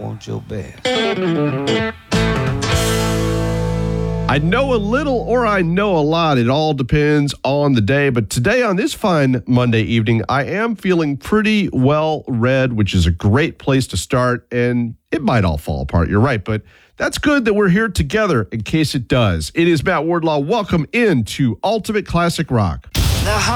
want your best. I know a little or I know a lot. It all depends on the day. But today on this fine Monday evening, I am feeling pretty well read, which is a great place to start. And it might all fall apart. You're right. But that's good that we're here together in case it does. It is Matt Wardlaw. Welcome into Ultimate Classic Rock.